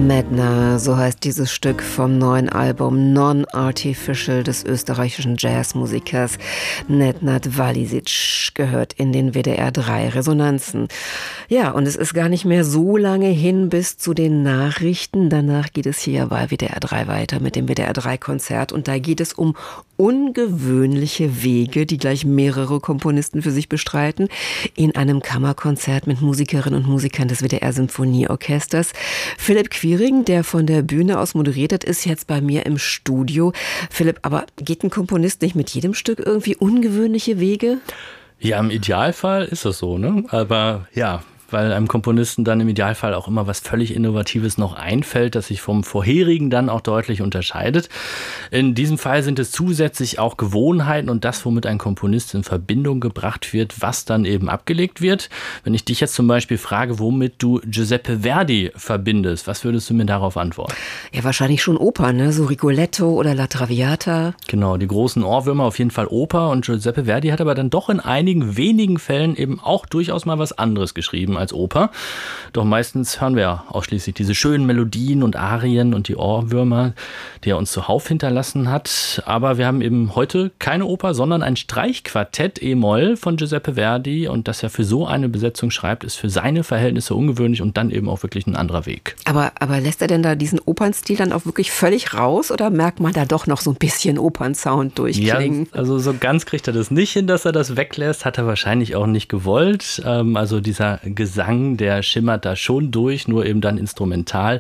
Medtner, so heißt dieses Stück vom neuen Album Non-Artificial des österreichischen Jazzmusikers Nednat Valisic, gehört in den WDR 3 Resonanzen. Ja, und es ist gar nicht mehr so lange hin bis zu den Nachrichten. Danach geht es hier bei WDR 3 weiter mit dem WDR 3 Konzert und da geht es um ungewöhnliche Wege, die gleich mehrere Komponisten für sich bestreiten, in einem Kammerkonzert mit Musikerinnen und Musikern des WDR Symphonieorchesters. Philipp Quiring, der von der Bühne aus moderiert hat, ist jetzt bei mir im Studio. Philipp, aber geht ein Komponist nicht mit jedem Stück irgendwie ungewöhnliche Wege? Ja, im Idealfall ist das so, ne? Aber ja, weil einem Komponisten dann im Idealfall auch immer was völlig Innovatives noch einfällt, das sich vom vorherigen dann auch deutlich unterscheidet. In diesem Fall sind es zusätzlich auch Gewohnheiten und das, womit ein Komponist in Verbindung gebracht wird, was dann eben abgelegt wird. Wenn ich dich jetzt zum Beispiel frage, womit du Giuseppe Verdi verbindest, was würdest du mir darauf antworten? Ja, wahrscheinlich schon Oper, ne? So Rigoletto oder La Traviata. Genau, die großen Ohrwürmer, auf jeden Fall Oper. Und Giuseppe Verdi hat aber dann doch in einigen wenigen Fällen eben auch durchaus mal was anderes geschrieben als Oper. Doch meistens hören wir ja ausschließlich diese schönen Melodien und Arien und die Ohrwürmer, die er uns zuhauf hinterlassen hat. Aber wir haben eben heute keine Oper, sondern ein Streichquartett E-Moll von Giuseppe Verdi. Und dass er für so eine Besetzung schreibt, ist für seine Verhältnisse ungewöhnlich und dann eben auch wirklich ein anderer Weg. Aber lässt er denn da diesen Opernstil dann auch wirklich völlig raus oder merkt man da doch noch so ein bisschen Opernsound durchklingen? Ja, also so ganz kriegt er das nicht hin, dass er das weglässt. Hat er wahrscheinlich auch nicht gewollt. Also dieser Gesang, der schimmert da schon durch, nur eben dann instrumental.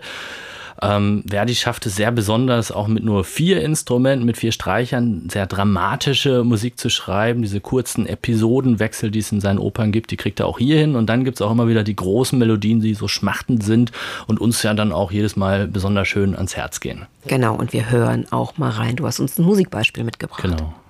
Verdi schafft es sehr besonders, auch mit nur 4 Instrumenten, mit 4 Streichern, sehr dramatische Musik zu schreiben. Diese kurzen Episodenwechsel, die es in seinen Opern gibt, die kriegt er auch hier hin. Und dann gibt es auch immer wieder die großen Melodien, die so schmachtend sind und uns ja dann auch jedes Mal besonders schön ans Herz gehen. Genau, und wir hören auch mal rein. Du hast uns ein Musikbeispiel mitgebracht. Genau.